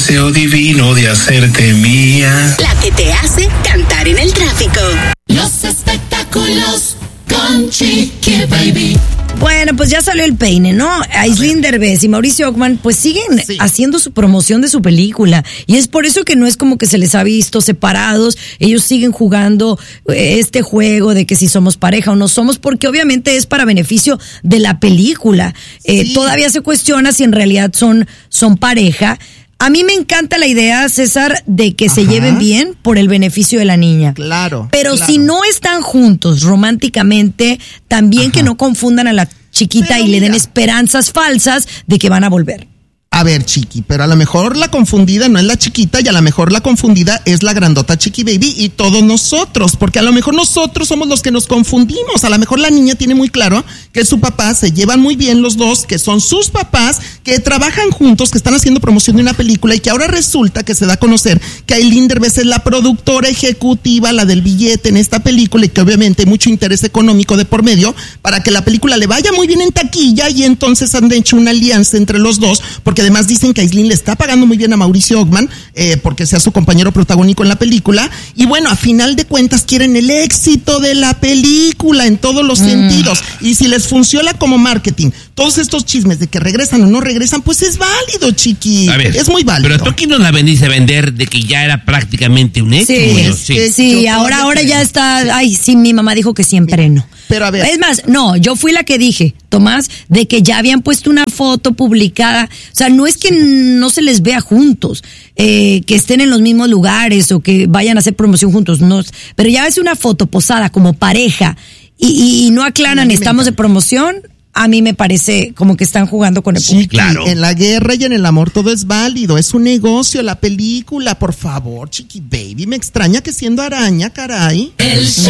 deseo divino de hacerte mía. La que te hace cantar en el tráfico. Los espectáculos con Chiqui Baby. Bueno, pues ya salió el peine, ¿no? Aislinn Derbez y Mauricio Ockman pues siguen haciendo su promoción de su película y es por eso que no es como que se les ha visto separados. Ellos siguen jugando este juego de que si somos pareja o no somos, porque obviamente es para beneficio de la película. Todavía se cuestiona si en realidad son pareja. A mí me encanta la idea, César, de que se lleven bien por el beneficio de la niña. Claro. Pero si no están juntos románticamente, también que no confundan a la chiquita y le den esperanzas falsas de que van a volver. A ver, Chiqui, pero a lo mejor la confundida no es la chiquita y a lo mejor la confundida es la grandota Chiqui Baby y todos nosotros, porque a lo mejor nosotros somos los que nos confundimos. A lo mejor la niña tiene muy claro que su papá, se llevan muy bien los dos, que son sus papás, que trabajan juntos, que están haciendo promoción de una película y que ahora resulta que se da a conocer que Aislinn Derbez es la productora ejecutiva, la del billete en esta película y que obviamente hay mucho interés económico de por medio para que la película le vaya muy bien en taquilla y entonces han hecho una alianza entre los dos, porque además dicen que Aislinn le está pagando muy bien a Mauricio Ockman porque sea su compañero protagónico en la película y bueno, a final de cuentas quieren el éxito de la película en todos los sentidos y si les funciona como marketing todos estos chismes de que regresan o no regresan, pues es válido, Chiqui. A ver, es muy válido. Pero tú aquí nos la venís a vender de que ya era prácticamente un hecho. Sí, ahora ya está. Ay, sí, mi mamá dijo que siempre no. Pero a ver. Es más, no, yo fui la que dije, Tomás, de que ya habían puesto una foto publicada. O sea, no es que no se les vea juntos, que estén en los mismos lugares o que vayan a hacer promoción juntos, no. Pero ya ves una foto posada como pareja y no aclaran, estamos de promoción. A mí me parece como que están jugando con el público. Claro. En la guerra y en el amor todo es válido. Es un negocio la película. Por favor, Chiqui Baby. Me extraña que siendo araña, caray. El show